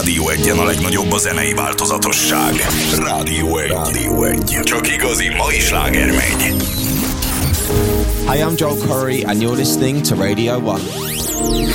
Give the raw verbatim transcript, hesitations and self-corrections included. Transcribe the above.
Rádió Egyen a legnagyobb a zenei változatosság. Rádió Egy. Rádió Egy. Csak igazi mai sláger megy. Hi, I'm Joel Corey and you're listening to Radio One.